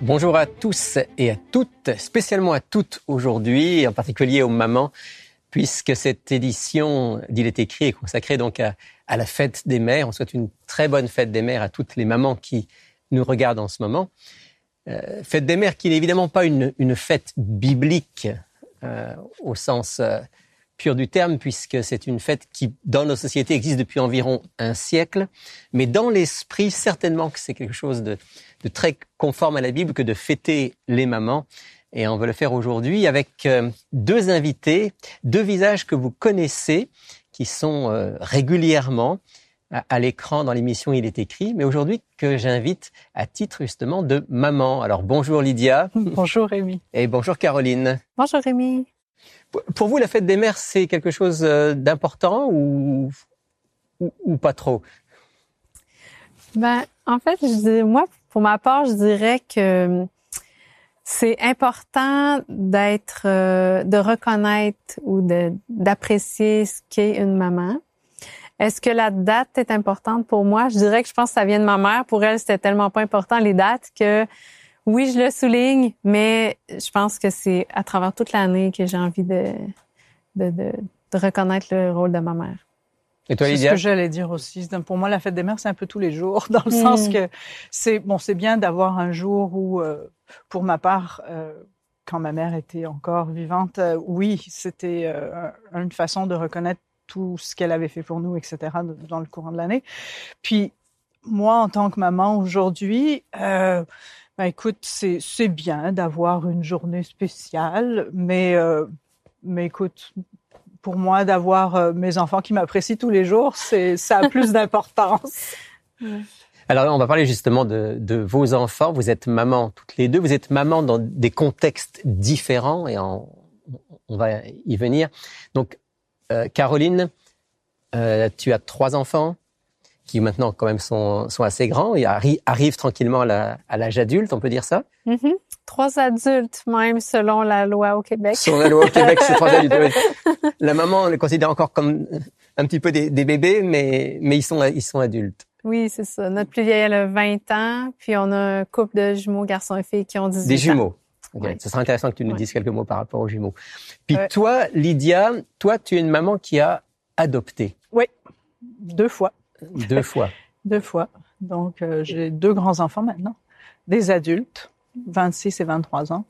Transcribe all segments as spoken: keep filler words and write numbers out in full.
Bonjour à tous et à toutes, spécialement à toutes aujourd'hui, en particulier aux mamans, puisque cette édition d'Il est écrit est consacrée donc à, à la fête des mères. On souhaite une très bonne fête des mères à toutes les mamans qui nous regardent en ce moment. Euh, fête des mères qui n'est évidemment pas une, une fête biblique euh, au sens euh, pur du terme, puisque c'est une fête qui, dans nos sociétés, existe depuis environ un siècle. Mais dans l'esprit, certainement que c'est quelque chose de, de très conforme à la Bible que de fêter les mamans. Et on veut le faire aujourd'hui avec euh, deux invités, deux visages que vous connaissez, qui sont euh, régulièrement à, à l'écran dans l'émission Il est écrit, mais aujourd'hui que j'invite à titre justement de maman. Alors bonjour Lydia. Bonjour Rémi. Et bonjour Caroline. Bonjour Rémi. Pour vous, la fête des mères, c'est quelque chose d'important ou, ou, ou pas trop? Ben, en fait, je dis, moi, pour ma part, je dirais que c'est important d'être, euh, de reconnaître ou de, d'apprécier ce qu'est une maman. Est-ce que la date est importante pour moi? Je dirais que je pense que ça vient de ma mère. Pour elle, c'était tellement pas important les dates que oui, je le souligne, mais je pense que c'est à travers toute l'année que j'ai envie de, de, de, de reconnaître le rôle de ma mère. Et toi, Lydia? C'est ce que j'allais dire aussi. Pour moi, la fête des mères, c'est un peu tous les jours, dans le mmh. sens que c'est bon, c'est bien d'avoir un jour où, euh, pour ma part, euh, quand ma mère était encore vivante, euh, oui, c'était euh, une façon de reconnaître tout ce qu'elle avait fait pour nous, et cetera, dans le courant de l'année. Puis moi, en tant que maman aujourd'hui, euh, ben écoute, c'est c'est bien d'avoir une journée spéciale, mais euh, mais écoute, pour moi, d'avoir euh, mes enfants qui m'apprécient tous les jours, c'est ça a plus d'importance. Alors, on va parler justement de, de vos enfants. Vous êtes maman toutes les deux. Vous êtes maman dans des contextes différents et en, on va y venir. Donc, euh, Caroline, euh, tu as trois enfants qui maintenant quand même sont, sont assez grands et arri- arrivent tranquillement à, la, à l'âge adulte, on peut dire ça? Mm-hmm. Trois adultes même, selon la loi au Québec. Selon la loi au Québec, c'est trois adultes. La maman, on les considère encore comme un petit peu des, des bébés, mais, mais ils sont, ils sont adultes. Oui, c'est ça. Notre plus vieille, elle a vingt ans, puis on a un couple de jumeaux, garçons et filles, qui ont dix-huit ans. Des jumeaux. Okay. Ouais. Ce serait intéressant que tu nous ouais. dises quelques mots par rapport aux jumeaux. Puis ouais. toi, Lydia, toi, tu es une maman qui a adopté. Oui, deux fois. Deux fois. Deux fois. Donc, euh, j'ai deux grands-enfants maintenant, des adultes, vingt-six et vingt-trois ans.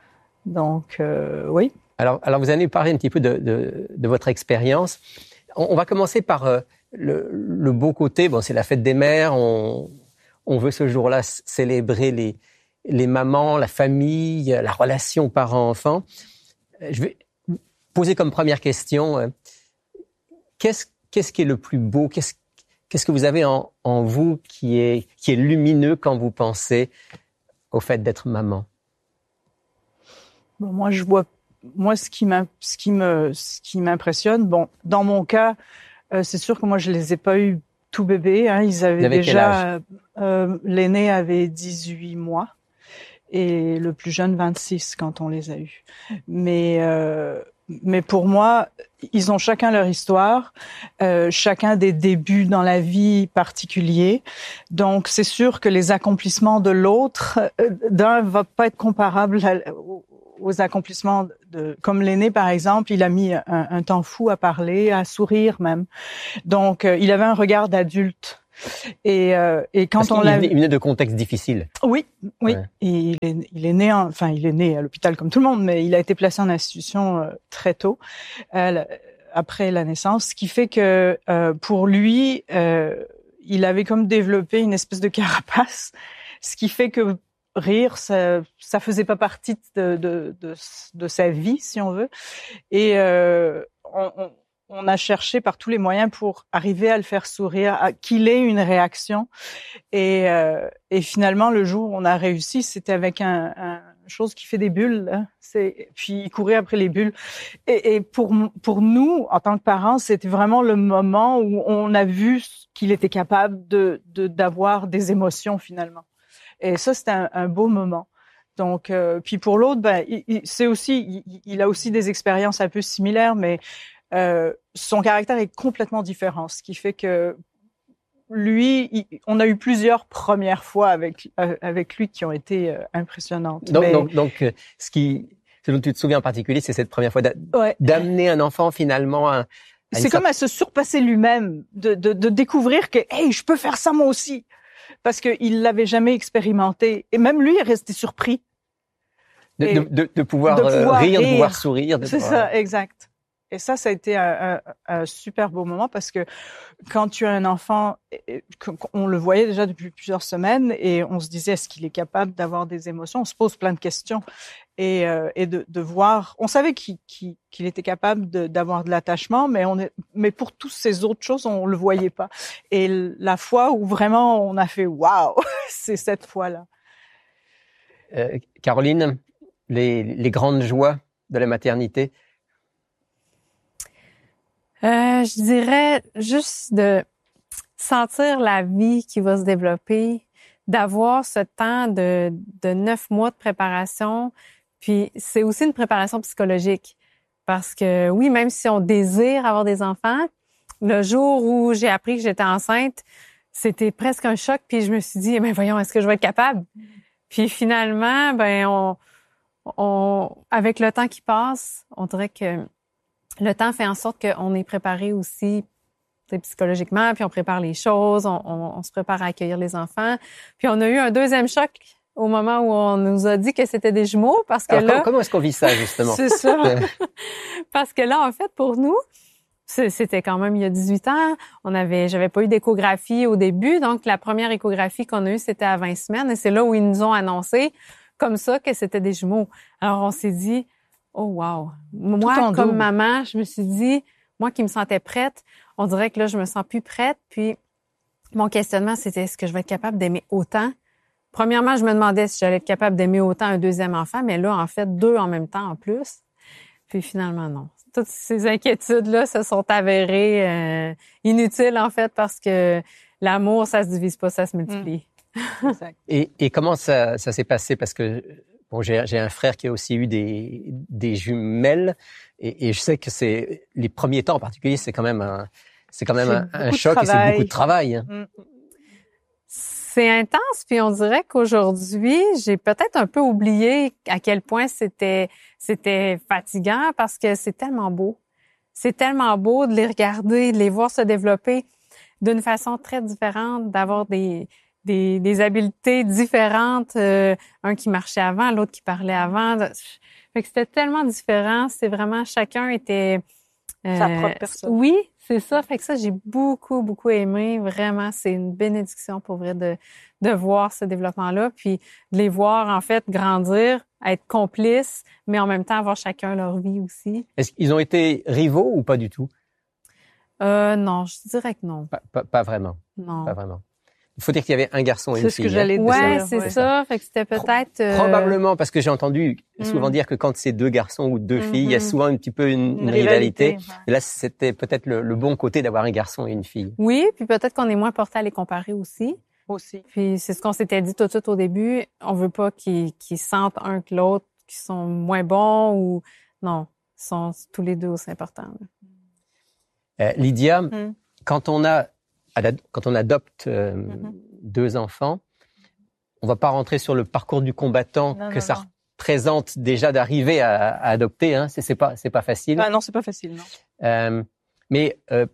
Donc, euh, oui. Alors, alors, vous allez nous parler un petit peu de, de, de votre expérience. On, on va commencer par euh, le, le beau côté. Bon, c'est la fête des mères. On, on veut ce jour-là célébrer les, les mamans, la famille, la relation parents-enfants. Je vais poser comme première question, euh, qu'est-ce, qu'est-ce qui est le plus beau? Qu'est-ce Qu'est-ce que vous avez en, en vous qui est, qui est lumineux quand vous pensez au fait d'être maman? Bon, moi, je vois, moi, ce qui m'a, ce qui me, ce qui m'impressionne, bon, dans mon cas, euh, c'est sûr que moi, je les ai pas eu tout bébés, hein, ils avaient déjà, euh, l'aîné avait dix-huit mois et le plus jeune vingt-six quand on les a eus. Mais, euh, Mais pour moi, ils ont chacun leur histoire, euh, chacun des débuts dans la vie particuliers. Donc, c'est sûr que les accomplissements de l'autre, euh, d'un va pas être comparable à, aux accomplissements de, comme l'aîné par exemple, il a mis un, un temps fou à parler, à sourire même. Donc, euh, il avait un regard d'adulte. Et, euh, et quand Parce on il l'a, venait, il venait de contextes difficiles. Oui, oui. Ouais. Et il est, il est né, en, enfin, il est né à l'hôpital comme tout le monde, mais il a été placé en institution euh, très tôt, euh, après la naissance, ce qui fait que euh, pour lui, euh, il avait comme développé une espèce de carapace, ce qui fait que rire, ça, ça faisait pas partie de, de, de, de sa vie, si on veut. Et euh, on, on On a cherché par tous les moyens pour arriver à le faire sourire, à qu'il ait une réaction. Et, euh, et finalement, le jour où on a réussi, c'était avec un, un chose qui fait des bulles. Là. C'est, puis il courait après les bulles. Et, et pour pour nous, en tant que parents, c'était vraiment le moment où on a vu qu'il était capable de, de d'avoir des émotions finalement. Et ça, c'était un, un beau moment. Donc, euh, puis pour l'autre, ben, il, il, c'est aussi, il, il a aussi des expériences un peu similaires, mais Euh, son caractère est complètement différent, ce qui fait que lui, il, on a eu plusieurs premières fois avec euh, avec lui qui ont été euh, impressionnantes. Donc, Mais... donc, donc, euh, ce qui, ce dont tu te souviens en particulier, c'est cette première fois d'a- ouais. d'amener un enfant finalement à, à c'est comme sorte... à se surpasser lui-même, de, de, de découvrir que hey, je peux faire ça moi aussi, parce que il l'avait jamais expérimenté, et même lui est resté surpris. De, de, de, de, pouvoir, de pouvoir rire, rire, de pouvoir sourire. De c'est pouvoir... ça, exact. Et ça, ça a été un, un, un super beau moment parce que quand tu as un enfant, on le voyait déjà depuis plusieurs semaines et on se disait est-ce qu'il est capable d'avoir des émotions? On se pose plein de questions et, euh, et de, de voir. On savait qu'il, qu'il, qu'il était capable de, d'avoir de l'attachement, mais on est, mais pour toutes ces autres choses, on le voyait pas. Et la fois où vraiment on a fait waouh, c'est cette fois-là. Euh, Caroline, les, les grandes joies de la maternité. Euh, je dirais juste de sentir la vie qui va se développer, d'avoir ce temps de, de neuf mois de préparation. Puis c'est aussi une préparation psychologique. Parce que oui, même si on désire avoir des enfants, le jour où j'ai appris que j'étais enceinte, c'était presque un choc. Puis je me suis dit, mais voyons, est-ce que je vais être capable? Puis finalement, ben on, on, avec le temps qui passe, on dirait que le temps fait en sorte qu'on est préparé aussi psychologiquement, puis on prépare les choses, on, on, on se prépare à accueillir les enfants. Puis on a eu un deuxième choc au moment où on nous a dit que c'était des jumeaux, parce que Alors, là... Comment, comment est-ce qu'on vit ça, justement? C'est ça. Parce que là, en fait, pour nous, c'était quand même il y a dix-huit ans. On avait, j'avais pas eu d'échographie au début, donc la première échographie qu'on a eue, c'était à vingt semaines, et c'est là où ils nous ont annoncé comme ça que c'était des jumeaux. Alors on s'est dit, oh wow. Moi, comme double. maman, je me suis dit, moi qui me sentais prête, on dirait que là, je me sens plus prête. Puis mon questionnement, c'était, est-ce que je vais être capable d'aimer autant? Premièrement, je me demandais si j'allais être capable d'aimer autant un deuxième enfant, mais là, en fait, deux en même temps en plus. Puis finalement, non. Toutes ces inquiétudes-là se sont avérées euh, inutiles, en fait, parce que l'amour, ça se divise pas, ça se multiplie. Mmh. Exact. et, et comment ça, ça s'est passé? Parce que bon, j'ai, j'ai un frère qui a aussi eu des, des jumelles, et, et je sais que c'est les premiers temps en particulier, c'est quand même un, c'est quand même un, un choc et c'est beaucoup de travail. Hein. Mmh. C'est intense, puis on dirait qu'aujourd'hui, j'ai peut-être un peu oublié à quel point c'était c'était fatigant parce que c'est tellement beau. C'est tellement beau de les regarder, de les voir se développer d'une façon très différente, d'avoir des des, des habiletés différentes, euh, un qui marchait avant, l'autre qui parlait avant. Fait que c'était tellement différent. C'est vraiment chacun était euh, sa propre personne. Oui, c'est ça. Fait que ça, j'ai beaucoup, beaucoup aimé. Vraiment, c'est une bénédiction pour vrai de de voir ce développement-là, puis de les voir en fait grandir, être complices, mais en même temps avoir chacun leur vie aussi. Est-ce qu'ils ont été rivaux ou pas du tout? Euh, non, je dirais que non. Pas, pas, pas vraiment. Non. Pas vraiment. Il faut dire qu'il y avait un garçon et une c'est fille. C'est ce que j'allais dire. Ouais, dire. c'est ouais. ça. Fait que c'était peut-être... Euh... Probablement, parce que j'ai entendu souvent mm. dire que quand c'est deux garçons ou deux mm-hmm. filles, il y a souvent un petit peu une, une, une rivalité. rivalité. Ouais. Et là, c'était peut-être le, le bon côté d'avoir un garçon et une fille. Oui, puis peut-être qu'on est moins porté à les comparer aussi. Aussi. Puis c'est ce qu'on s'était dit tout de suite au début. On veut pas qu'ils, qu'ils sentent un que l'autre, qu'ils sont moins bons ou... Non, ils sont tous les deux aussi importants. Euh, Lydia, mm. quand on a quand on adopte euh, mm-hmm. deux enfants, on va pas rentrer sur le parcours du combattant non, que non, ça non. représente déjà d'arriver à, à adopter. Hein. C'est, c'est pas c'est pas facile. Ah non, c'est pas facile, non. Euh, mais euh,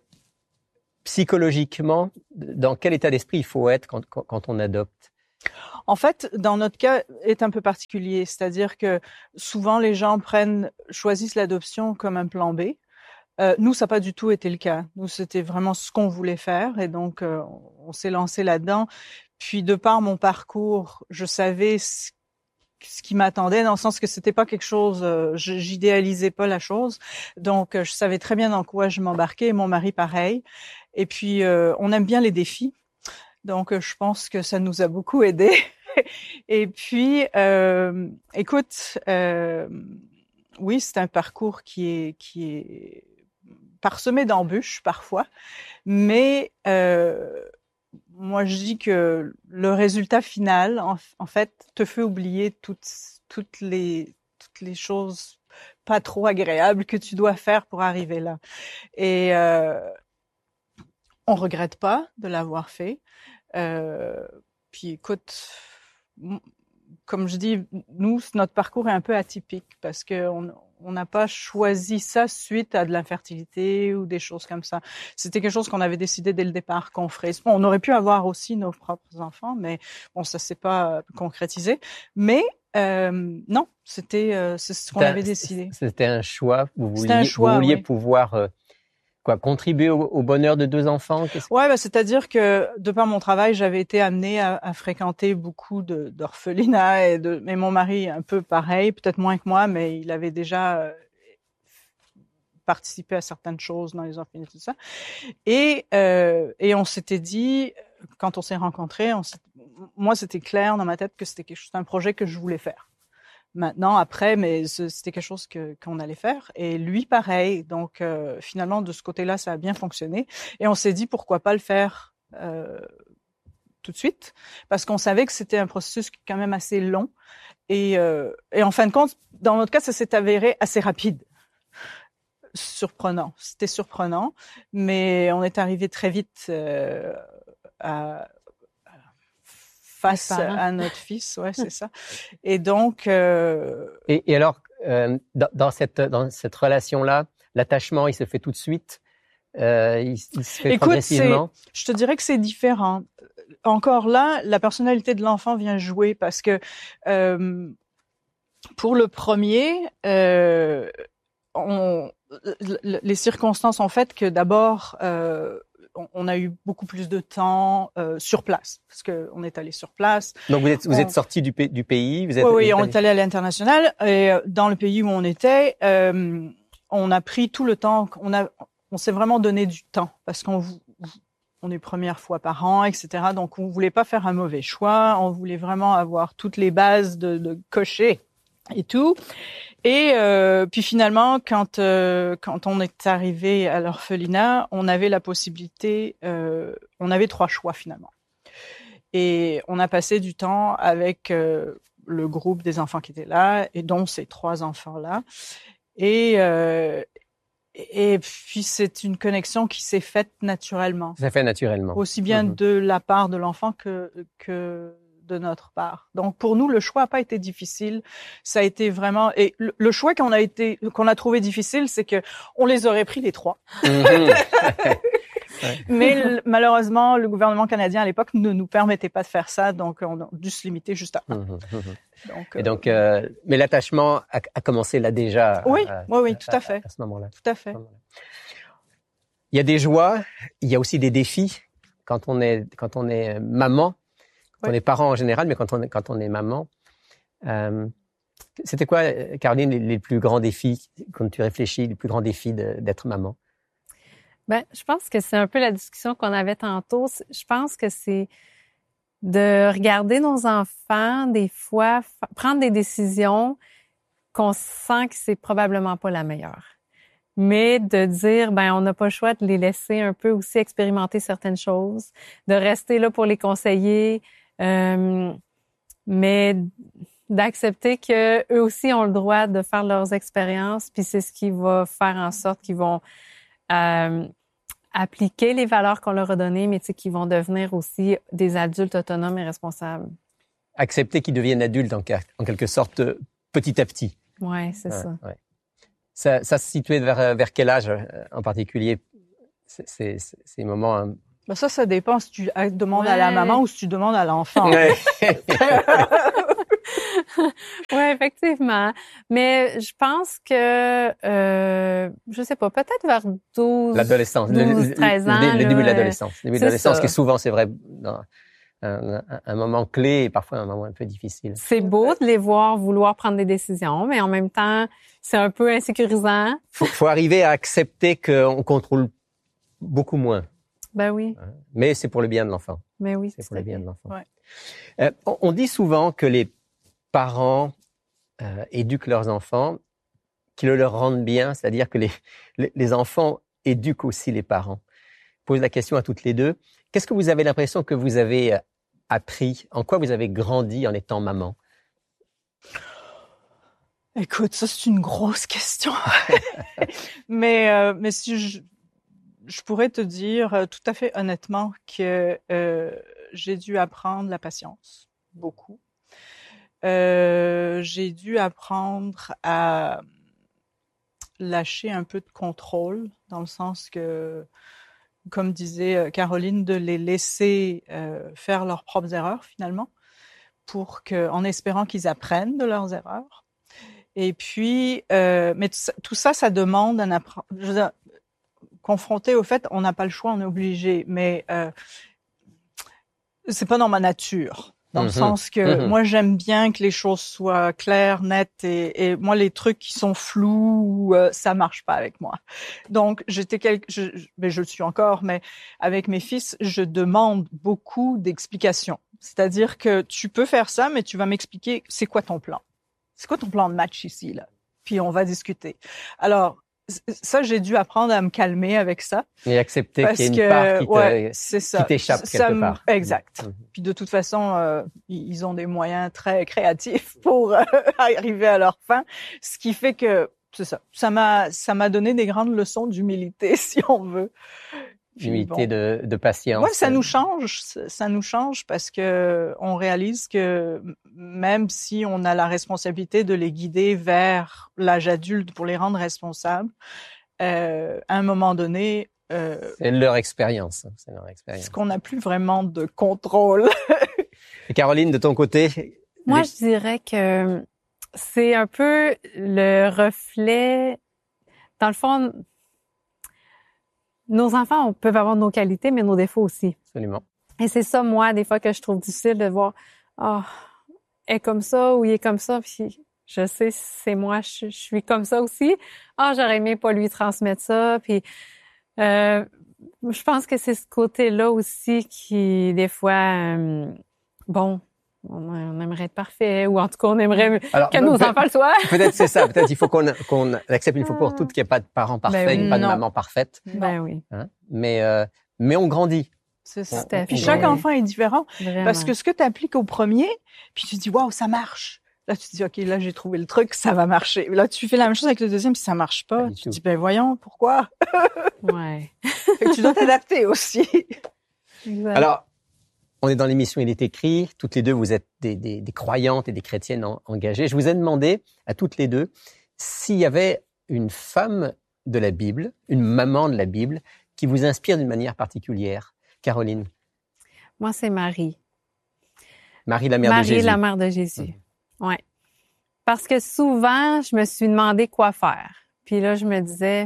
psychologiquement, dans quel état d'esprit il faut être quand, quand, quand on adopte? En fait, dans notre cas, est un peu particulier. C'est-à-dire que souvent, les gens prennent, choisissent l'adoption comme un plan B. Euh, nous, ça n'a pas du tout été le cas. Nous, c'était vraiment ce qu'on voulait faire. Et donc, euh, on s'est lancé là-dedans. Puis, de par mon parcours, je savais ce, ce qui m'attendait, dans le sens que c'était pas quelque chose, euh, j'idéalisais pas la chose. Donc, euh, je savais très bien dans quoi je m'embarquais. Et mon mari, pareil. Et puis, euh, on aime bien les défis. Donc, je pense que ça nous a beaucoup aidés. Et puis, euh, écoute, euh, oui, c'est un parcours qui est qui est parsemé d'embûches parfois, mais euh, moi je dis que le résultat final, en, en fait, te fait oublier toutes toutes les toutes les choses pas trop agréables que tu dois faire pour arriver là. Et euh, on regrette pas de l'avoir fait. Euh, puis écoute, comme je dis, nous, notre parcours est un peu atypique parce que on on n'a pas choisi ça suite à de l'infertilité ou des choses comme ça. C'était quelque chose qu'on avait décidé dès le départ qu'on ferait. Bon, on aurait pu avoir aussi nos propres enfants, mais bon, ça s'est pas concrétisé. Mais euh, non, c'était euh, c'est ce qu'on avait décidé. C'était un choix. Vous vouliez, c'était un choix, vous vouliez oui. pouvoir euh, quoi contribuer au, au bonheur de deux enfants. Qu'est-ce... Ouais, bah, c'est-à-dire que de par mon travail, j'avais été amenée à, à fréquenter beaucoup de, d'orphelinats et de. Mais mon mari un peu pareil, peut-être moins que moi, mais il avait déjà euh, participé à certaines choses dans les orphelinats tout ça. Et euh, et on s'était dit quand on s'est rencontrés, on s'est, moi c'était clair dans ma tête que c'était quelque chose, un projet que je voulais faire. Maintenant, après, mais c'était quelque chose que qu'on allait faire. Et lui, pareil. Donc, euh, finalement, de ce côté-là, ça a bien fonctionné. Et on s'est dit, pourquoi pas le faire euh, tout de suite, parce qu'on savait que c'était un processus quand même assez long. Et, euh, et en fin de compte, dans notre cas, ça s'est avéré assez rapide. Surprenant. C'était surprenant, mais on est arrivé très vite euh, à... face à notre fils, ouais, c'est ça. Et donc. Euh... Et, et alors, euh, dans, dans cette dans cette relation-là, l'attachement, il se fait tout de suite. Euh, il, il se fait Écoute, progressivement. Je te dirais que c'est différent. Encore là, la personnalité de l'enfant vient jouer parce que euh, pour le premier, euh, on, les circonstances ont fait que d'abord. Euh, on a eu beaucoup plus de temps euh, sur place parce que on est allé sur place. Donc vous êtes vous on... êtes sorti du, du pays, vous êtes. Oui, oui, on est allé à l'international et dans le pays où on était, euh, on a pris tout le temps. On a, on s'est vraiment donné du temps parce qu'on on est première fois par an, et cetera. Donc on voulait pas faire un mauvais choix. On voulait vraiment avoir toutes les bases de, de cocher et tout. Et euh, puis finalement, quand euh, quand on est arrivé à l'orphelinat, on avait la possibilité, euh, on avait trois choix finalement. Et on a passé du temps avec euh, le groupe des enfants qui étaient là, et dont ces trois enfants-là. Et euh, et puis c'est une connexion qui s'est faite naturellement. Ça fait naturellement. Aussi bien mm-hmm. de la part de l'enfant que que de notre part. Donc pour nous, le choix n'a pas été difficile. Ça a été vraiment et le, le choix qu'on a été qu'on a trouvé difficile, c'est que on les aurait pris les trois. Mm-hmm. Mais le, malheureusement, le gouvernement canadien à l'époque ne nous permettait pas de faire ça, donc on a dû se limiter juste à un. Mmh, mmh. Donc, et donc, euh, mais l'attachement a, a commencé là déjà. Oui, à, oui, oui, tout à, à fait. À, à ce moment-là. Tout à fait. Il y a des joies, il y a aussi des défis quand on est quand on est maman, quand oui. on est parent en général, mais quand on est quand on est maman. Euh, c'était quoi, Caroline, les, les plus grands défis quand tu réfléchis, les plus grands défis de, d'être maman? Ben, je pense que c'est un peu la discussion qu'on avait tantôt. Je pense que c'est de regarder nos enfants, des fois, f- prendre des décisions qu'on sent que c'est probablement pas la meilleure. Mais de dire, ben, on n'a pas le choix de les laisser un peu aussi expérimenter certaines choses, de rester là pour les conseiller, euh, mais d'accepter que eux aussi ont le droit de faire leurs expériences, puis c'est ce qui va faire en sorte qu'ils vont euh, appliquer les valeurs qu'on leur a données, mais tu sais, qu'ils vont devenir aussi des adultes autonomes et responsables. Accepter qu'ils deviennent adultes en, en quelque sorte petit à petit. Ouais, c'est ouais, ça. Ouais. Ça, ça se situait vers, vers quel âge en particulier, c'est, c'est, c'est ces moments hein? Ben ça, ça dépend si tu demandes ouais. à la maman ou si tu demandes à l'enfant. Ouais. Oui, effectivement. Mais je pense que, euh, je sais pas, peut-être vers douze, l'adolescence, douze, treize ans. Le, le, le début là, de l'adolescence. Le début de l'adolescence, ça. qui est souvent, c'est vrai, dans un, un, un moment clé et parfois un moment un peu difficile. C'est beau de les voir vouloir prendre des décisions, mais en même temps, c'est un peu insécurisant. Faut, faut arriver à accepter qu'on contrôle beaucoup moins. Ben oui. Mais c'est pour le bien de l'enfant. Mais oui, c'est pour le bien de l'enfant. Ouais. Euh, on, on dit souvent que les parents euh, éduquent leurs enfants, qu'ils le leur rendent bien, c'est-à-dire que les, les, les enfants éduquent aussi les parents. Je pose la question à toutes les deux. Qu'est-ce que vous avez l'impression que vous avez appris? En quoi vous avez grandi en étant maman? Écoute, ça c'est une grosse question. mais euh, mais si je je pourrais te dire euh, tout à fait honnêtement que euh, j'ai dû apprendre la patience, beaucoup. Euh, j'ai dû apprendre à lâcher un peu de contrôle, dans le sens que, comme disait Caroline, de les laisser euh, faire leurs propres erreurs finalement, pour que, en espérant qu'ils apprennent de leurs erreurs. Et puis, euh, mais tout ça, tout ça, ça demande un apprentissage. Confronté au fait, on n'a pas le choix, on est obligé, mais euh, c'est pas dans ma nature. Dans mmh. le sens que mmh. moi, j'aime bien que les choses soient claires, nettes, et, et moi, les trucs qui sont flous, euh, ça marche pas avec moi. Donc, j'étais quelque, je, je, mais je le suis encore, mais avec mes fils, je demande beaucoup d'explications. C'est-à-dire que tu peux faire ça, mais tu vas m'expliquer c'est quoi ton plan. C'est quoi ton plan de match ici, là? Puis on va discuter. Alors, ça, j'ai dû apprendre à me calmer avec ça. Et accepter qu'il y a une part qui, ouais, te, qui t'échappe ça, quelque part. Exact. Mmh. Puis de toute façon, euh, ils ont des moyens très créatifs pour euh, arriver à leur fin. Ce qui fait que, c'est ça, ça m'a, ça m'a donné des grandes leçons d'humilité, si on veut. D'humilité, bon. de, de patience. Ouais, ça nous change, ça nous change parce que on réalise que même si on a la responsabilité de les guider vers l'âge adulte pour les rendre responsables, euh, à un moment donné, euh, c'est leur expérience. C'est leur expérience. Parce qu'on n'a plus vraiment de contrôle. Et Caroline, de ton côté, moi, les... je dirais que c'est un peu le reflet, dans le fond. Nos enfants peuvent avoir nos qualités, mais nos défauts aussi. Absolument. Et c'est ça, moi, des fois, que je trouve difficile de voir, ah, oh, elle est comme ça ou il est comme ça, puis je sais, c'est moi, je, je suis comme ça aussi. Ah, oh, j'aurais aimé pas lui transmettre ça, puis euh, je pense que c'est ce côté-là aussi qui, des fois, euh, bon, on aimerait être parfait, ou en tout cas, on aimerait Alors, que nos enfants le soient. Peut-être c'est ça. Peut-être il faut qu'on, qu'on accepte une fois pour toutes qu'il n'y ait pas de parents parfaits, ben oui, pas non. de maman parfaite. Ben oui. Hein? Mais, euh, mais on grandit. C'est ça. On, puis chaque enfant est différent. Vraiment. Parce que ce que tu appliques au premier, puis tu te dis, waouh, ça marche. Là, tu te dis, OK, là, j'ai trouvé le truc, ça va marcher. Là, tu fais la même chose avec le deuxième, si ça marche pas. Tu te dis, ben voyons, pourquoi? Ouais. Fait que tu dois t'adapter aussi. Exact. Alors, on est dans l'émission Il est écrit. Toutes les deux, vous êtes des, des, des croyantes et des chrétiennes en, engagées. Je vous ai demandé à toutes les deux s'il y avait une femme de la Bible, une maman de la Bible, qui vous inspire d'une manière particulière. Caroline. Moi, c'est Marie. Marie, la mère Marie, de Jésus. Marie, la mère de Jésus. Mmh. Ouais. Parce que souvent, je me suis demandé quoi faire. Puis là, je me disais,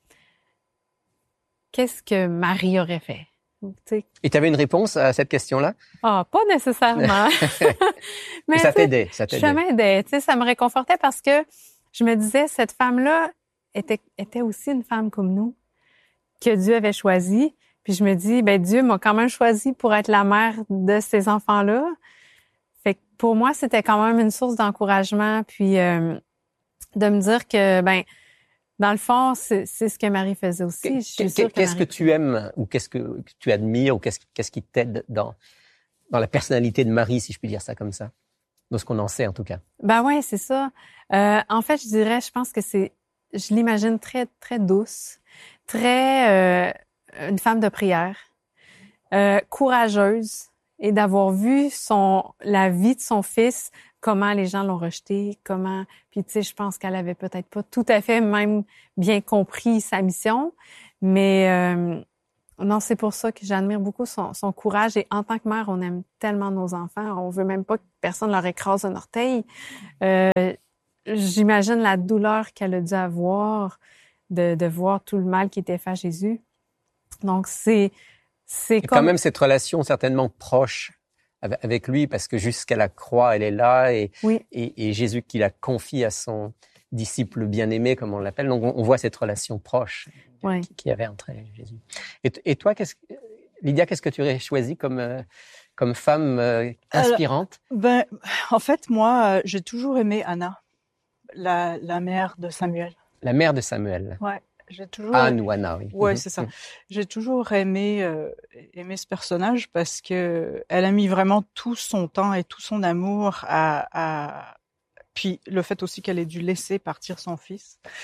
qu'est-ce que Marie aurait fait? T'sais. Et tu avais une réponse à cette question-là? Ah, pas nécessairement. Mais ça t'aidait, ça t'aidait. Ça m'aidait, tu sais, ça me réconfortait parce que je me disais, cette femme-là était, était aussi une femme comme nous, que Dieu avait choisie. Puis je me dis, ben Dieu m'a quand même choisi pour être la mère de ces enfants-là. Fait que pour moi, c'était quand même une source d'encouragement, puis euh, de me dire que, ben dans le fond, c'est, c'est ce que Marie faisait aussi. Je suis sûre que qu'est-ce Marie... que tu aimes ou qu'est-ce que tu admires ou qu'est-ce, qu'est-ce qui t'aide dans, dans la personnalité de Marie, si je puis dire ça comme ça, dans ce qu'on en sait en tout cas? Ben ouais, c'est ça. Euh, en fait, je dirais, je pense que c'est, je l'imagine très, très douce, très, euh, une femme de prière, euh, courageuse, et d'avoir vu son, la vie de son fils, comment les gens l'ont rejeté, comment, puis tu sais, je pense qu'elle avait peut-être pas tout à fait même bien compris sa mission, mais euh, non, c'est pour ça que j'admire beaucoup son, son courage, et en tant que mère, on aime tellement nos enfants, on veut même pas que personne leur écrase un orteil. Euh, j'imagine la douleur qu'elle a dû avoir de, de voir tout le mal qui était fait à Jésus. Donc c'est, c'est comme... quand même cette relation certainement proche avec lui, parce que jusqu'à la croix, elle est là, et, oui. et, et Jésus qui la confie à son disciple bien-aimé, comme on l'appelle. Donc, on, on voit cette relation proche oui. qu'il y avait entre elle et Jésus. Et, et toi, qu'est-ce, Lydia, qu'est-ce que tu aurais choisi comme, euh, comme femme euh, inspirante? Alors, ben, en fait, moi, euh, j'ai toujours aimé Anna, la, la mère de Samuel. La mère de Samuel. Ouais. J'ai toujours Anne ou Anna, oui. Ouais, c'est ça. J'ai toujours aimé euh, aimé ce personnage parce que elle a mis vraiment tout son temps et tout son amour à, à... puis le fait aussi qu'elle ait dû laisser partir son fils.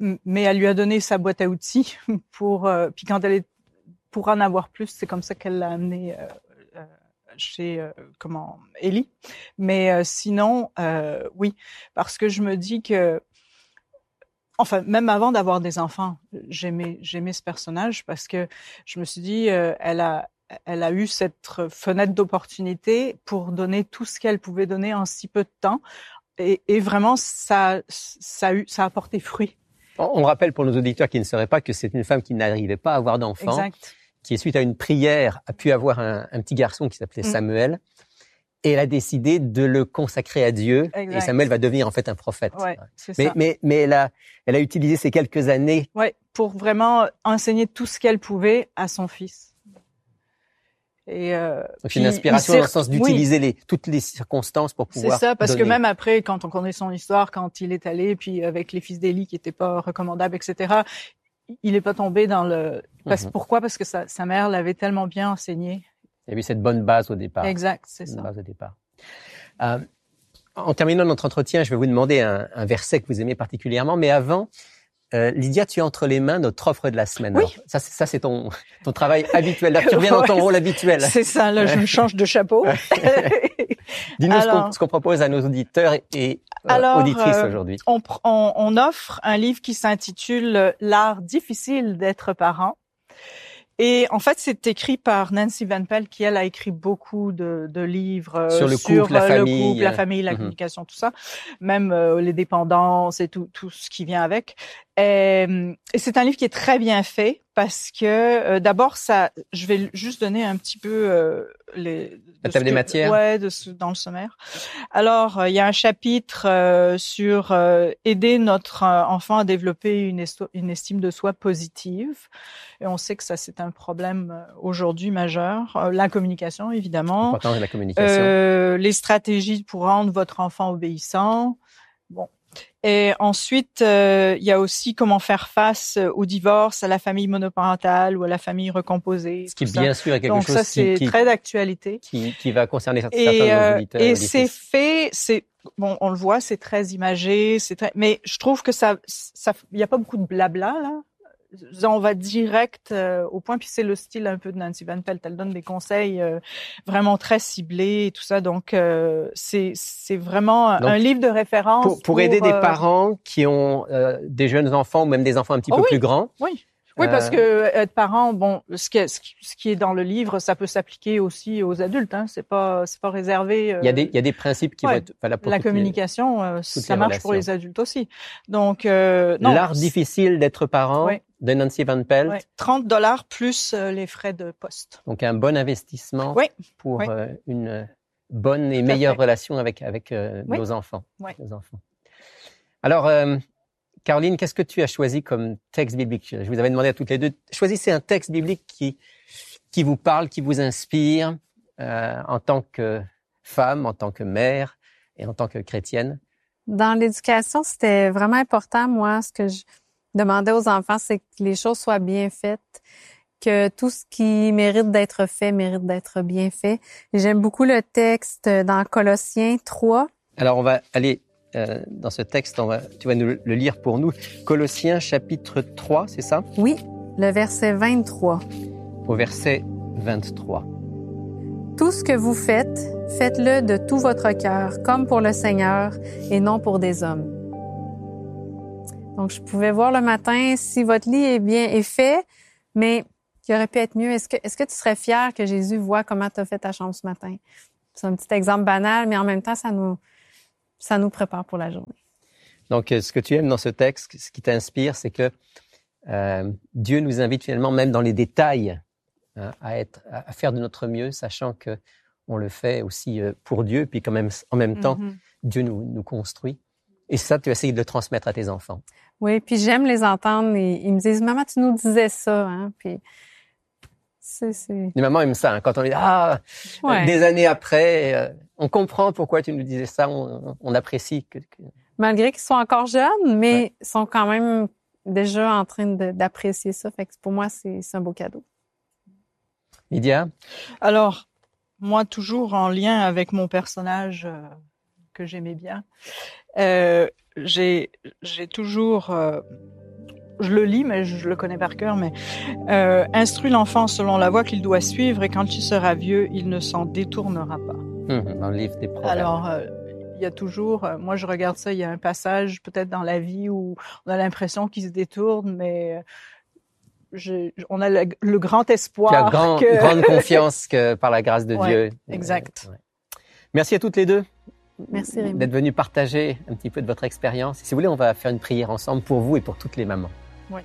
mais elle lui a donné sa boîte à outils pour, euh, puis quand elle est, pour en avoir plus, c'est comme ça qu'elle l'a amené euh, euh, chez, euh, comment, Ellie. Mais euh, sinon, euh, oui, parce que je me dis que, enfin, même avant d'avoir des enfants, j'aimais, j'aimais ce personnage parce que je me suis dit, euh, elle a, elle a eu cette fenêtre d'opportunité pour donner tout ce qu'elle pouvait donner en si peu de temps. Et, et vraiment, ça, ça a eu, ça a porté fruit. On rappelle pour nos auditeurs qui ne sauraient pas que c'est une femme qui n'arrivait pas à avoir d'enfants, exact. Qui, suite à une prière, a pu avoir un, un petit garçon qui s'appelait mm. Samuel. Et elle a décidé de le consacrer à Dieu. Exact. Et Samuel va devenir en fait un prophète. Ouais, c'est mais, ça. mais, mais elle a, elle a utilisé ces quelques années. Ouais, pour vraiment enseigner tout ce qu'elle pouvait à son fils. Et euh, donc une inspiration dans le sens d'utiliser oui. les, toutes les circonstances pour pouvoir. C'est ça, parce donner. que même après, quand on connaît son histoire, quand il est allé, puis avec les fils d'Élie qui étaient pas recommandables, et cetera, il est pas tombé dans le. Parce, mm-hmm. Pourquoi? Parce que sa, sa mère l'avait tellement bien enseigné. Il y avait cette bonne base au départ. Exact, c'est une ça. Base au départ. Euh, en terminant notre entretien, je vais vous demander un, un verset que vous aimez particulièrement, mais avant. Euh, Lydia, tu as entre les mains notre offre de la semaine. Oui. Alors, ça, c'est, ça, c'est ton, ton travail habituel. Là, tu reviens dans ton rôle habituel. C'est ça, là, je me change de chapeau. Dis-nous alors, ce, qu'on, ce qu'on propose à nos auditeurs et euh, alors, auditrices euh, aujourd'hui. On, on, on offre un livre qui s'intitule « L'art difficile d'être parent ». Et en fait, c'est écrit par Nancy Van Pelt, qui elle a écrit beaucoup de, de livres sur le sur couple, la le famille, couple, la famille, la mm-hmm. communication, tout ça, même euh, les dépendances et tout, tout ce qui vient avec. Et, et c'est un livre qui est très bien fait parce que euh, d'abord, ça, je vais juste donner un petit peu euh, les la table des matières. Ouais, de ce, dans le sommaire. Alors, euh, il y a un chapitre euh, sur euh, aider notre euh, enfant à développer une, esto- une estime de soi positive. Et on sait que ça, c'est un problème euh, aujourd'hui majeur. Euh, la communication, évidemment. L'importance de la communication. Euh, les stratégies pour rendre votre enfant obéissant. Bon. Et ensuite, euh, il y a aussi comment faire face au divorce, à la famille monoparentale ou à la famille recomposée. Ce qui, ça. bien sûr, est quelque Donc, chose ça, c'est qui, très d'actualité. Qui, qui va concerner certains et, de nos euh, auditeurs. Et c'est fait, c'est bon, on le voit, c'est très imagé, c'est très. Mais je trouve que ça, ça, il y a pas beaucoup de blabla là. On va direct euh, au point, puis c'est le style un peu de Nancy Van Pelt. Elle donne des conseils euh, vraiment très ciblés et tout ça. Donc euh, c'est c'est vraiment donc, un livre de référence pour, pour, pour aider euh... des parents qui ont euh, des jeunes enfants ou même des enfants un petit oh, peu oui. plus grands. Oui. Oui, parce que être parent, bon, ce qui est, ce qui est dans le livre, ça peut s'appliquer aussi aux adultes. Hein. C'est pas, c'est pas réservé. Euh... Il y a des, il y a des principes qui ouais. vont être valables pour la toutes communication. Les, euh, toutes ça les marche relations. pour les adultes aussi. Donc, euh, non. L'art difficile d'être parent ouais. de Nancy Van Pelt. Ouais. trente dollars plus euh, les frais de poste. Donc un bon investissement oui. pour oui. Euh, une bonne et meilleure relation avec avec euh, oui. nos enfants. Oui. Nos enfants. Alors. Euh, Caroline, qu'est-ce que tu as choisi comme texte biblique? Je vous avais demandé à toutes les deux, choisissez un texte biblique qui qui vous parle, qui vous inspire euh, en tant que femme, en tant que mère et en tant que chrétienne. Dans l'éducation, c'était vraiment important. Moi, ce que je demandais aux enfants, c'est que les choses soient bien faites, que tout ce qui mérite d'être fait mérite d'être bien fait. Et j'aime beaucoup le texte dans Colossiens trois. Alors, on va aller Euh, dans ce texte, on va, tu vas nous le lire pour nous. Colossiens chapitre trois, c'est ça? Oui, le verset vingt-trois. Au verset vingt-trois. Tout ce que vous faites, faites-le de tout votre cœur, comme pour le Seigneur et non pour des hommes. Donc, je pouvais voir le matin si votre lit est bien est fait, mais qui aurait pu être mieux. Est-ce que, est-ce que tu serais fier que Jésus voit comment tu as fait ta chambre ce matin? C'est un petit exemple banal, mais en même temps, ça nous Ça nous prépare pour la journée. Donc, ce que tu aimes dans ce texte, ce qui t'inspire, c'est que euh, Dieu nous invite finalement, même dans les détails, hein, à être, à faire de notre mieux, sachant que on le fait aussi euh, pour Dieu, puis quand même, en même temps, mm-hmm. Dieu nous, nous construit. Et ça, tu essayes de le transmettre à tes enfants. Oui, puis j'aime les entendre. Et ils me disent, maman, tu nous disais ça, hein. Puis c'est, c'est... Les mamans aiment ça, hein, quand on dit ah, ouais. Des années après. Euh, On comprend pourquoi tu nous disais ça, on, on apprécie. Que, que... Malgré qu'ils sont encore jeunes, mais ouais. Ils sont quand même déjà en train de, d'apprécier ça. Fait que pour moi, c'est, c'est un beau cadeau. Lydia? Alors, moi, toujours en lien avec mon personnage euh, que j'aimais bien, euh, j'ai, j'ai toujours euh, je le lis, mais je le connais par cœur, mais euh, instruis l'enfant selon la voie qu'il doit suivre et quand il sera vieux, il ne s'en détournera pas. Mmh, dans le livre des Proverbes. Alors, euh, il y a toujours, euh, moi je regarde ça, il y a un passage peut-être dans la vie où on a l'impression qu'il se détourne, mais je, on a le, le grand espoir. Tu as grand, que... grande confiance que par la grâce de ouais, Dieu. Exact. Euh, ouais. Merci à toutes les deux. Merci Rémi. D'être venues partager un petit peu de votre expérience. Si vous voulez, on va faire une prière ensemble pour vous et pour toutes les mamans. Oui.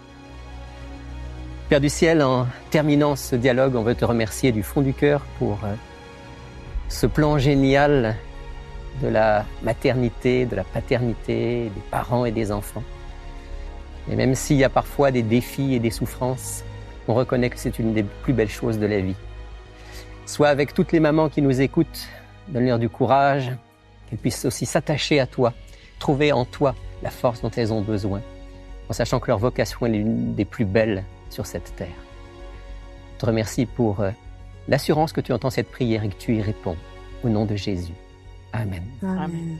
Père du ciel, en terminant ce dialogue, on veut te remercier du fond du cœur pour euh, ce plan génial de la maternité, de la paternité, des parents et des enfants. Et même s'il y a parfois des défis et des souffrances, on reconnaît que c'est une des plus belles choses de la vie. Sois avec toutes les mamans qui nous écoutent, donne-leur du courage, qu'elles puissent aussi s'attacher à toi, trouver en toi la force dont elles ont besoin, en sachant que leur vocation est l'une des plus belles sur cette terre. Je te remercie pour euh, l'assurance que tu entends cette prière et que tu y réponds. Au nom de Jésus. Amen. Amen. Amen.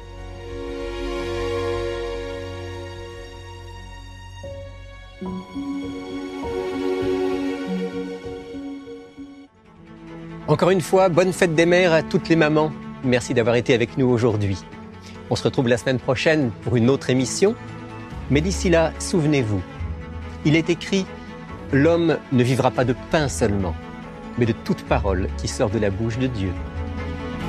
Encore une fois, bonne fête des mères à toutes les mamans. Merci d'avoir été avec nous aujourd'hui. On se retrouve la semaine prochaine pour une autre émission. Mais d'ici là, souvenez-vous, il est écrit « L'homme ne vivra pas de pain seulement, mais de toute parole qui sort de la bouche de Dieu. »